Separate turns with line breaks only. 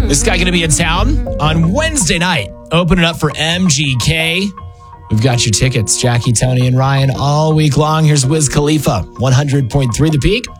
This guy going to be in town on Wednesday night. Open it up for MGK. We've got your tickets, Jackie, Tony, and Ryan all week long. Here's Wiz Khalifa, 100.3 The Peak.